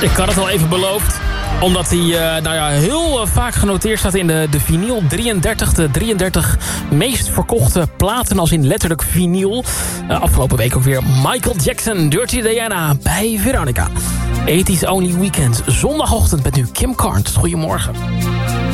Ik had het al even beloofd. Omdat hij heel vaak genoteerd staat in de vinyl 33. De 33 meest verkochte platen als in letterlijk vinyl. Afgelopen week ook weer Michael Jackson, Dirty Diana bij Veronica. 80's Only Weekend. Zondagochtend met nu Kim Carnes. Goedemorgen.